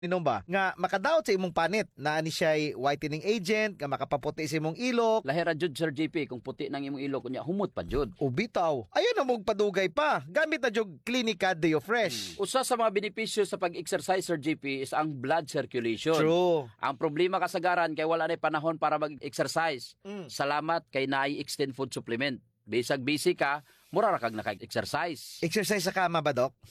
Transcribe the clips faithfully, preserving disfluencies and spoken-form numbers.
Ninom ba nga makadaot sa imong panit na ani siya'y whitening agent nga makapaputi sa imong ilok. Lahira jud Sir J P kung puti nang imong ilok kunya humot pa jud. O bitaw, ayun na mong padugay pa. Gamit na jug Clinica Deo Fresh. Hmm. Usa sa mga benepisyo sa pag-exercise Sir J P is ang blood circulation. True. Ang problema kasagaran kay wala na panahon para mag-exercise. Mm. Salamat kay naay extend food supplement. Bisag busy ka, mura ra kag naka-exercise. Exercise sa kama ba, Doc?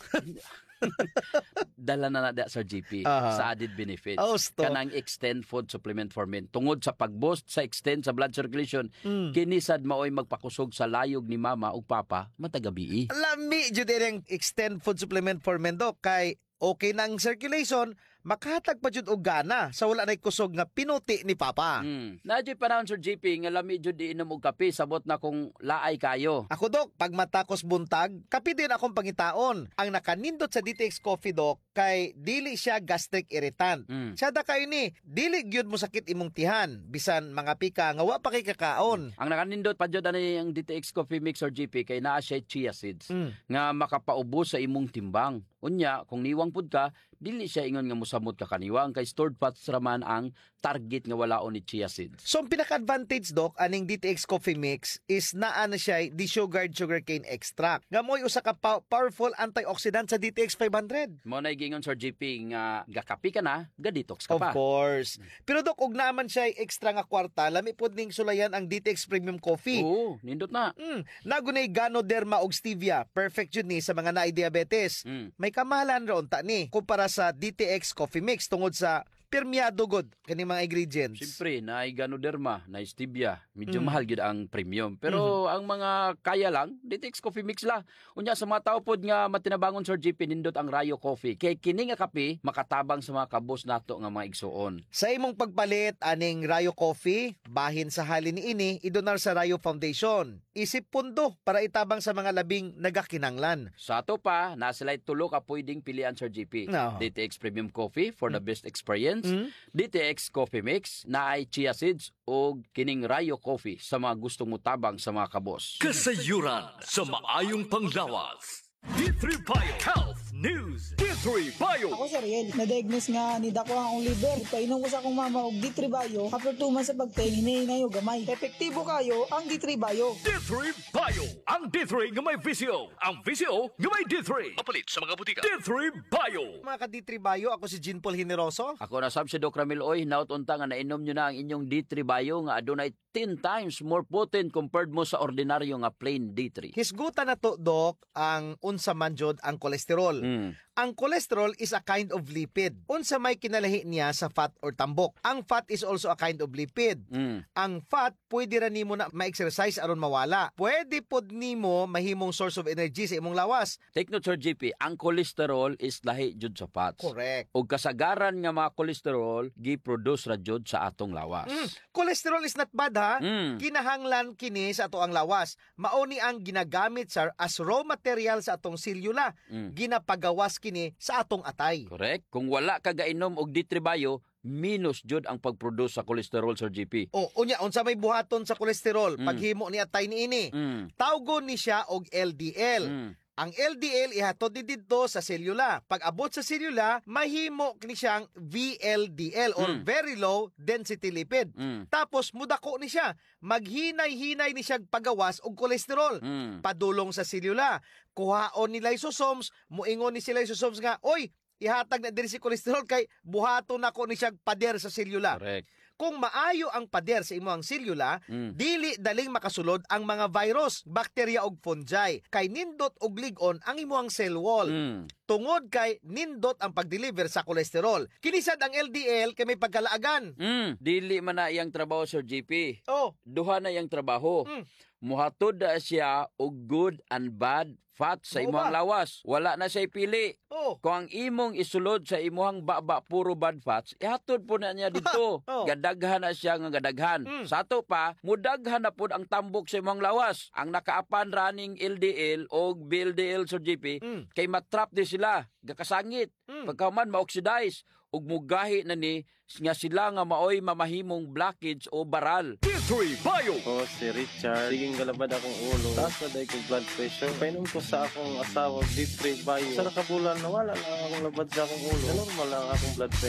Dala na na da Sir J P uh-huh. sa added benefits. Oh, stop. Kanang extend food supplement for men. Tungod sa pag-boost sa extend sa blood circulation, Mm. kinisad maoy magpakusog sa layog ni mama ug papa matagabi. Lami jud ang extend food supplement for men, Doc, kay okay na ang circulation, makahatag pa jud og gana sa wala nay kusog nga pinuti ni Papa. Mm. Nadyo panahon Sir J P nga lami jud di inom og kape sabot na kung laay kayo. Ako, Doc, pag matakos buntag, kape din akong pangitaon. Ang nakanindot sa D T X Coffee, Doc, kay dili siya gastric irritant. Mm. Siya da kayo ni, dili gyud mo sakit imong tihan, bisan mga pika nga wa pa kay kakaon. Ang nakanindot pa jud ani ang D T X Coffee Mix Sir J P kay naa siya chia seeds Mm. nga makapaubos sa imong timbang. Unya, kung niwang pud ka, dili siya ingon nga mosamot ka kaniwang kay stored fats raman ang target nga walaon ni chia seeds. So, ang pinaka-advantage, Doc, aning D T X Coffee Mix is naa na siya desugared sugarcane extract. Nga mo'y usa ka pa- powerful antioxidant sa D T X five hundred. Mo na gingon Sir J P nga gakapi ka na, ga-detox ka Of pa. course. Pero, Doc, ug naman siya extra nga kwarta, lami pod ning sulayan ang D T X Premium Coffee. Oo, nindot na. Mm, nagunay Ganoderma og stevia. Perfect yun ni sa mga naay diabetes. Mm. May kamahalan ron ta ni kumpara sa D T X Coffee Mix tungod sa permiado god kani mga ingredients. Siyempre, naay Ganoderma, naay Stevia. Medyo Mm. mahal gid ang premium. Pero ang mga kaya lang, D T X Coffee Mix la. Unya sa mga tao pod nga matinabangon Sir J P nindot ang Rayo Coffee. Kay kini nga kape makatabang sa mga kabos nato nga mga igsuon. Sa imong pagpalit aning Rayo Coffee, bahin sa halin ni ini idonar sa Rayo Foundation. Isip pundo para itabang sa mga labing nagakinanglan. Sa ato pa, na sila tulo ka pwedeng pilian Sir J P. No. D T X Premium Coffee for the best experience. Mm. D T X Coffee Mix na ay chia seeds o kining Rayo Coffee sa mga gustong mutabang sa mga kabos. Kasayuran sa maayong panglawas. D three Bio Health News. D three Bio. Ako si Riel, na-diagnose nga ni dako ang akong liver. Painom ko sa akong mama og D three Bio. After two months sa pagtayin, hinahinay o gamay. Epektibo kayo ang D three Bio. D three Bio. Ang D three nga may visio. Ang visio nga may D three. Mapalit sa mga butika. D three Bio. Mga ka-D three Bio, ako si Jean Paul Generoso. Ako na sab si Doc Ramil Oy, naut unta nga nainom nyo na ang inyong D three Bio nga adunay ten times more potent compared mo sa ordinaryo nga plain D three. Hisgutan na to, Doc, ang unsa man jud ang kolesterol. Mm. Ang cholesterol is a kind of lipid. Unsa may kinalahi niya sa fat or tambok. Ang fat is also a kind of lipid. Mm. Ang fat, pwede ra nimo na ma-exercise aron mawala. Pwede pod nimo mahimong source of energy sa imong lawas. Take note Sir J P, ang cholesterol is lahi jud sa fats. Correct. Og kasagaran nga mga cholesterol gi-produce ra jud sa atong lawas. Mm. Cholesterol is not bad, ha? Mm. Kinahanglan kini sa ato ang lawas. Mao ni ang ginagamit sir as raw material sa atong selula. Mm. Ginapagawas kini sa atong atay. Correct? Kung wala ka gainom og D three Bio, minus jud ang pag-produce sa cholesterol Sir J P. O, unya, unsa may buhaton sa kolesterol, Mm. paghimo ni atay ni ini. Mm. Tawgon ni siya og L D L. Mm. Ang L D L ihatod ni didto sa selula. Pag abot sa selula, mahimo kini siyang V L D L or Mm. very low density lipid. Mm. Tapos mudako ni siya, maghinay-hinay ni siya pagawas og kolesterol. Mm. Padulong sa selula. Kuhaon ni lysosomes, muingon ni si lysosomes nga, oy, ihatag na diri si kolesterol kay buhaton nako ni siya pader sa selula. Correct. Kung maayo ang pader sa imong selula, Mm. dili daling makasulod ang mga virus, bakterya ug fungi. Kay nindot og lig-on ang imong cell wall. Mm. Tungod kay nindot ang pag-deliver sa kolesterol. Kinisad ang L D L kay may pagkalaagan. Mm. Dili man na iyang trabaho Sir J P. Oh, Duha na iyang trabaho. Mm. Muhatod na siya og good and bad fat sa Oo imong ba? lawas. Wala na siya pili. oh. Kung ang imong isulod sa imuhang baba puro bad fats, ihatod po na niya dito. Oh. Gadaghan na siya nga gadaghan. Mm. Sa ato pa, mudaghan na pod ang tambok sa imong lawas. Ang nakaapan running L D L o B L D L Sir J P, Mm. kay matrap di sila, gakasangit. Mm. Pagkaman ma-oxidize. ug mugahi na ni nga sila nga maoy mamahimong blockage o baral. D three Bio. Ako si Richard. Siging galabad akong ulo. Taas na dahil kong blood pressure. Painom ko sa akong asawa, D three Bio. Sa nakabulan, nawala lang akong labad sa akong ulo. Normal lang akong blood pressure.